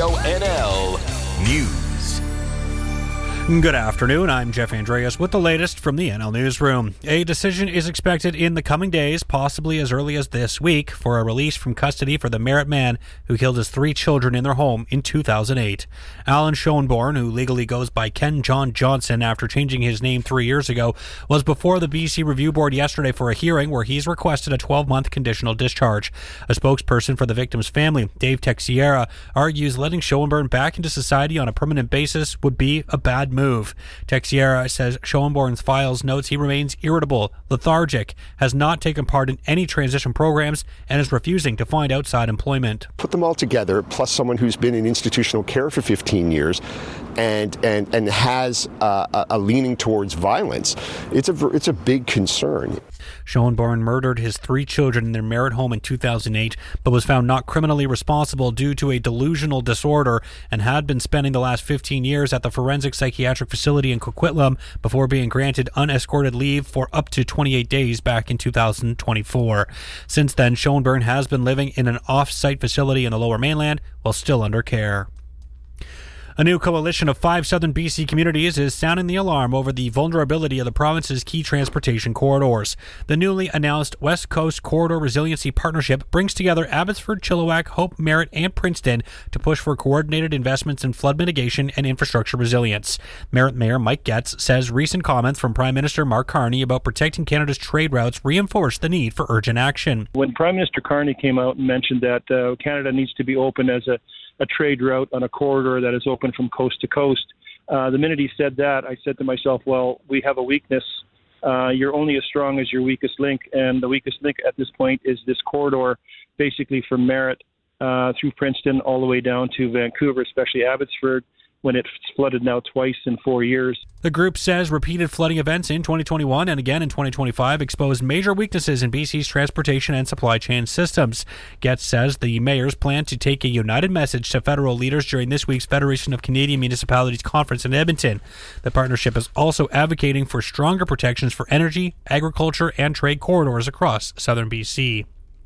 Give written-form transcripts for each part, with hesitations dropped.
Radio NL News. Good afternoon, I'm Jeff Andreas with the latest from the NL Newsroom. A decision is expected in the coming days, possibly as early as this week, for a release from custody for the Merritt man who killed his 3 children in their home in 2008. Alan Schoenborn, who legally goes by Ken John Johnson after changing his name 3 years ago, was before the BC Review Board yesterday for a hearing where he's requested a 12-month conditional discharge. A spokesperson for the victim's family, Dave Texiera, argues letting Schoenborn back into society on a permanent basis would be a bad move. Texiera says Schoenborn's files notes he remains irritable, lethargic, has not taken part in any transition programs, and is refusing to find outside employment. Put them all together, plus someone who's been in institutional care for 15 years and has a leaning towards violence, it's a big concern. Schoenborn murdered his 3 children in their Merritt home in 2008, but was found not criminally responsible due to a delusional disorder and had been spending the last 15 years at the forensic psychiatric facility in Coquitlam before being granted unescorted leave for up to 28 days back in 2024. Since then, Schoenborn has been living in an off-site facility in the Lower Mainland while still under care. A new coalition of 5 southern BC communities is sounding the alarm over the vulnerability of the province's key transportation corridors. The newly announced West Coast Corridor Resiliency Partnership brings together Abbotsford, Chilliwack, Hope, Merritt, and Princeton to push for coordinated investments in flood mitigation and infrastructure resilience. Merritt Mayor Mike Getz says recent comments from Prime Minister Mark Carney about protecting Canada's trade routes reinforce the need for urgent action. When Prime Minister Carney came out and mentioned that Canada needs to be open as a trade route on a corridor that is open from coast to coast. The minute he said that, I said to myself, well, we have a weakness. You're only as strong as your weakest link, and the weakest link at this point is this corridor, basically from Merritt through Princeton all the way down to Vancouver, especially Abbotsford, when it's flooded now twice in 4 years. The group says repeated flooding events in 2021 and again in 2025 exposed major weaknesses in BC's transportation and supply chain systems. Getz says the mayors plan to take a united message to federal leaders during this week's Federation of Canadian Municipalities conference in Edmonton. The partnership is also advocating for stronger protections for energy, agriculture, and trade corridors across southern BC.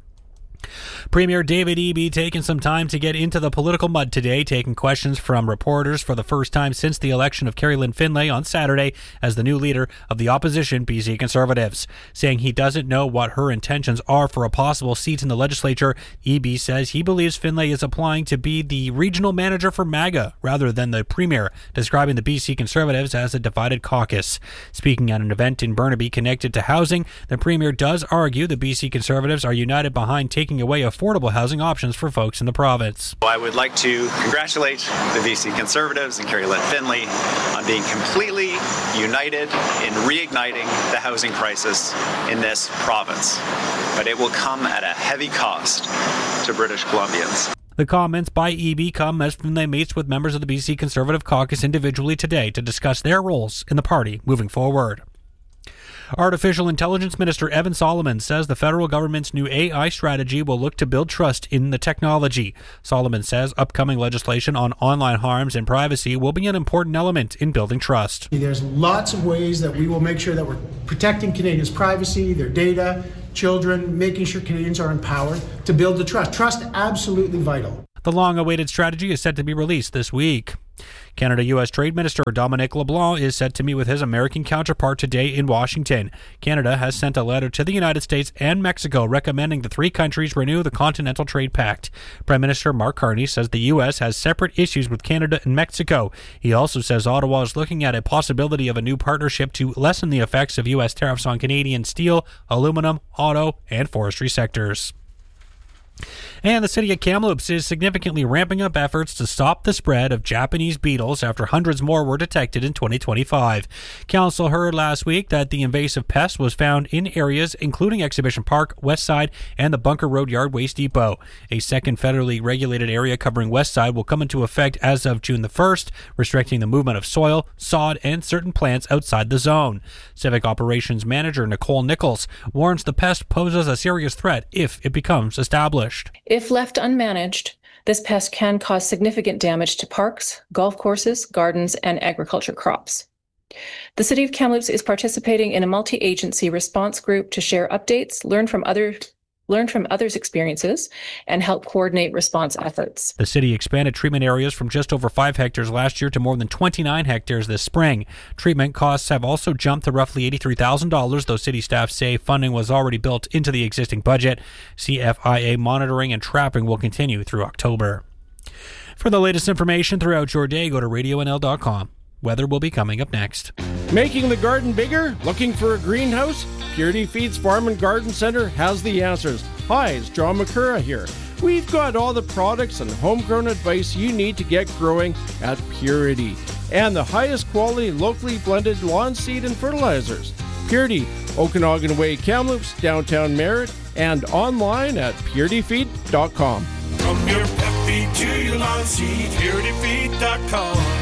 Premier David Eby taking some time to get into the political mud today, taking questions from reporters for the first time since the election of Kerry Lynn Finlay on Saturday as the new leader of the opposition BC Conservatives. Saying he doesn't know what her intentions are for a possible seat in the legislature, Eby says he believes Finlay is applying to be the regional manager for MAGA rather than the premier, describing the BC Conservatives as a divided caucus. Speaking at an event in Burnaby connected to housing, the premier does argue the BC Conservatives are united behind taking away affordable housing options for folks in the province. I would like to congratulate the BC Conservatives and Kerry Lynn Finlay on being completely united in reigniting the housing crisis in this province. But it will come at a heavy cost to British Columbians. The comments by Eby come as Finlay meets with members of the BC Conservative caucus individually today to discuss their roles in the party moving forward. Artificial Intelligence Minister Evan Solomon says the federal government's new AI strategy will look to build trust in the technology. Solomon says upcoming legislation on online harms and privacy will be an important element in building trust. There's lots of ways that we will make sure that we're protecting Canadians' privacy, their data, children, making sure Canadians are empowered to build the trust. Trust, absolutely vital. The long-awaited strategy is set to be released this week. Canada-U.S. Trade Minister Dominic LeBlanc is set to meet with his American counterpart today in Washington. Canada has sent a letter to the United States and Mexico recommending the 3 countries renew the Continental Trade Pact. Prime Minister Mark Carney says the U.S. has separate issues with Canada and Mexico. He also says Ottawa is looking at a possibility of a new partnership to lessen the effects of U.S. tariffs on Canadian steel, aluminum, auto, and forestry sectors. And the city of Kamloops is significantly ramping up efforts to stop the spread of Japanese beetles after hundreds more were detected in 2025. Council heard last week that the invasive pest was found in areas including Exhibition Park, Westside, and the Bunker Road Yard Waste Depot. A second federally regulated area covering Westside will come into effect as of June the 1st, restricting the movement of soil, sod, and certain plants outside the zone. Civic Operations Manager Nicole Nichols warns the pest poses a serious threat if it becomes established. If left unmanaged, this pest can cause significant damage to parks, golf courses, gardens, and agriculture crops. The City of Kamloops is participating in a multi-agency response group to share updates, learn from other learn from others' experiences, and help coordinate response efforts. The city expanded treatment areas from just over 5 hectares last year to more than 29 hectares this spring. Treatment costs have also jumped to roughly $83,000, though city staff say funding was already built into the existing budget. CFIA monitoring and trapping will continue through October. For the latest information throughout your day, go to RadioNL.com. Weather will be coming up next. Making the garden bigger? Looking for a greenhouse? Purity Feeds Farm and Garden Center has the answers. Hi, it's John McCurra here. We've got all the products and homegrown advice you need to get growing at Purity. And the highest quality locally blended lawn seed and fertilizers. Purity, Okanagan Way, Kamloops, downtown Merritt, and online at purityfeed.com. From your pet feed to your lawn seed, purityfeed.com.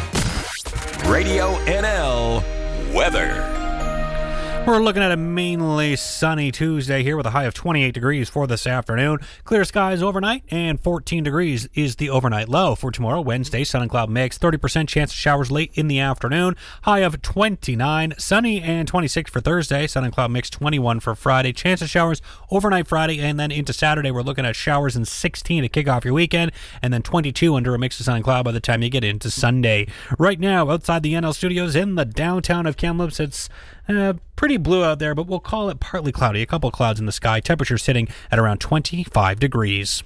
Radio NL weather. We're looking at a mainly sunny Tuesday here with a high of 28 degrees for this afternoon. Clear skies overnight, and 14 degrees is the overnight low. For tomorrow, Wednesday, sun and cloud mix, 30% chance of showers late in the afternoon. High of 29, sunny, and 26 for Thursday. Sun and cloud mix, 21 for Friday. Chance of showers overnight Friday, and then into Saturday, we're looking at showers and 16 to kick off your weekend, and then 22 under a mix of sun and cloud by the time you get into Sunday. Right now, outside the NL studios in the downtown of Kamloops, it's pretty blue out there, but we'll call it partly cloudy. A couple of clouds in the sky. Temperature sitting at around 25 degrees.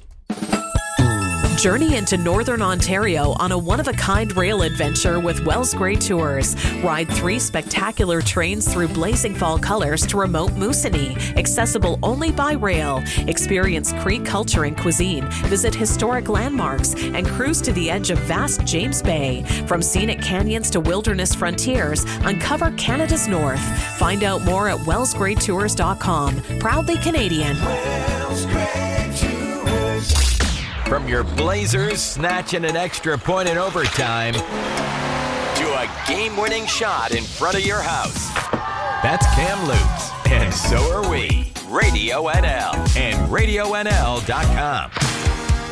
Journey into Northern Ontario on a one-of-a-kind rail adventure with Wells Grey Tours. Ride 3 spectacular trains through blazing fall colors to remote Moosonee, accessible only by rail. Experience Cree culture and cuisine, visit historic landmarks, and cruise to the edge of vast James Bay. From scenic canyons to wilderness frontiers, uncover Canada's North. Find out more at wellsgreytours.com. Proudly Canadian. Wells Grey Tours. From your Blazers snatching an extra point in overtime to a game-winning shot in front of your house. That's Kamloops, and so are we. Radio NL and RadioNL.com.